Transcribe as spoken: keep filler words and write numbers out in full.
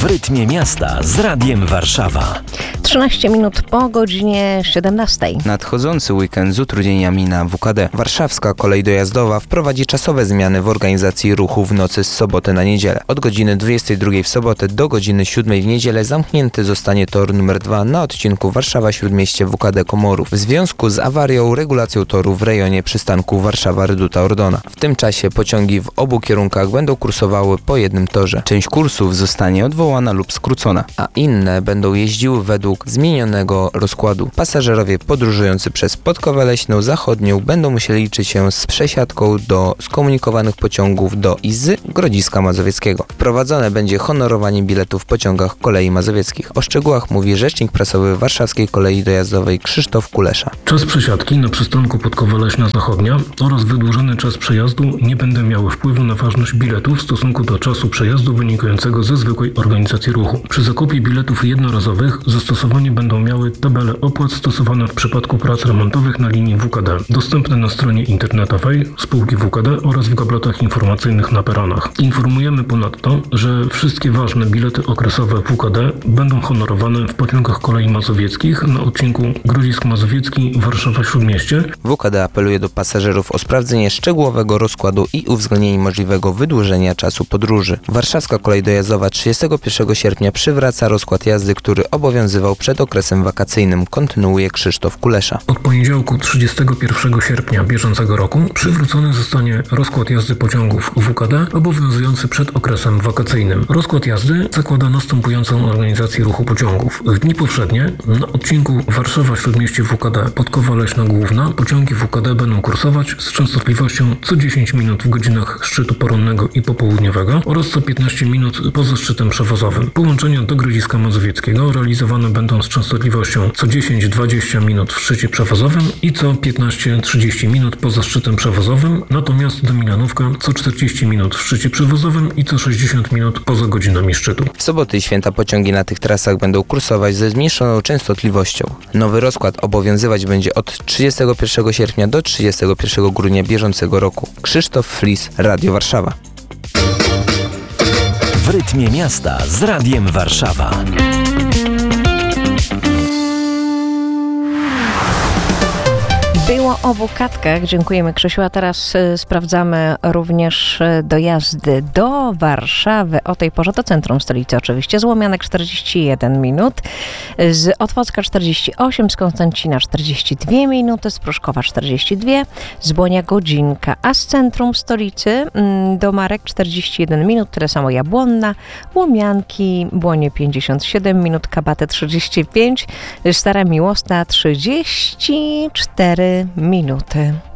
W rytmie miasta z Radiem Warszawa. trzynaście minut po godzinie siedemnastej. Nadchodzący weekend z utrudnieniami na W K D. Warszawska Kolej Dojazdowa wprowadzi czasowe zmiany w organizacji ruchu w nocy z soboty na niedzielę. Od godziny dwudziestej drugiej w sobotę do godziny siódmej w niedzielę zamknięty zostanie tor numer dwa na odcinku Warszawa-Śródmieście W K D Komorów w związku z awarią regulacją toru w rejonie przystanku Warszawa-Reduta-Ordona. W tym czasie pociągi w obu kierunkach będą kursowały po jednym torze. Część kursów zostanie odwołana lub skrócona, a inne będą jeździły według zmienionego rozkładu. Pasażerowie podróżujący przez Podkowę Leśną Zachodnią będą musieli liczyć się z przesiadką do skomunikowanych pociągów do i z Grodziska Mazowieckiego. Wprowadzone będzie honorowanie biletów w pociągach kolei mazowieckich. O szczegółach mówi rzecznik prasowy Warszawskiej Kolei Dojazdowej Krzysztof Kulesza. Czas przesiadki na przystanku Podkowa Leśna Zachodnia oraz wydłużony czas przejazdu nie będą miały wpływu na ważność biletu w stosunku do czasu przejazdu wynikającego ze zwykłej organizacji ruchu. Przy zakupie biletów jednorazowych zastosowanie będą miały tabele opłat stosowane w przypadku prac remontowych na linii W K D, dostępne na stronie internetowej spółki W K D oraz w gablotach informacyjnych na peronach. Informujemy ponadto, że wszystkie ważne bilety okresowe W K D będą honorowane w pociągach kolei mazowieckich na odcinku Grodzisk Mazowiecki Warszawa-Śródmieście. W K D apeluje do pasażerów o sprawdzenie szczegółowego rozkładu i uwzględnienie możliwego wydłużenia czasu podróży. Warszawska Kolej Dojazdowa trzydziestego pierwszego sierpnia przywraca rozkład jazdy, który obowiązywał przed okresem wakacyjnym, kontynuuje Krzysztof Kulesza. Od poniedziałku trzydziestego pierwszego sierpnia bieżącego roku przywrócony zostanie rozkład jazdy pociągów W K D obowiązujący przed okresem wakacyjnym. Rozkład jazdy zakłada następującą organizację ruchu pociągów. W dni powszednie na odcinku Warszawa-Śródmieście W K D Podkowa Leśna Główna pociągi W K D będą kursować z częstotliwością co dziesięć minut w godzinach szczytu porannego i popołudniowego oraz co piętnaście minut poza szczytem przewozowym. Połączenia do Grodziska Mazowieckiego realizowane będą z częstotliwością co dziesięć do dwudziestu minut w szczycie przewozowym i co piętnaście do trzydziestu minut poza szczytem przewozowym, natomiast do Milanówka co czterdzieści minut w szczycie przewozowym i co sześćdziesiąt minut poza godzinami szczytu. W soboty i święta pociągi na tych trasach będą kursować ze zmniejszoną częstotliwością. Nowy rozkład obowiązywać będzie od trzydziestego pierwszego sierpnia do trzydziestego pierwszego grudnia bieżącego roku. Krzysztof Flis, Radio Warszawa. W rytmie miasta z Radiem Warszawa. Było o wukatkach. Dziękujemy, Krzysiu. A teraz y, sprawdzamy również y, dojazdy do Warszawy. O tej porze do centrum stolicy oczywiście. Z Łomianek czterdzieści jeden minut, z Otwocka czterdzieści osiem, z Konstancina czterdzieści dwie minuty, z Pruszkowa czterdzieści dwie, z Błonia godzinka, a z centrum stolicy y, do Marek czterdzieści jeden minut, tyle samo Jabłonna, Łomianki, Błonie pięćdziesiąt siedem minut, Kabaty trzydzieści pięć, Stara Miłosna trzydzieści cztery minuty.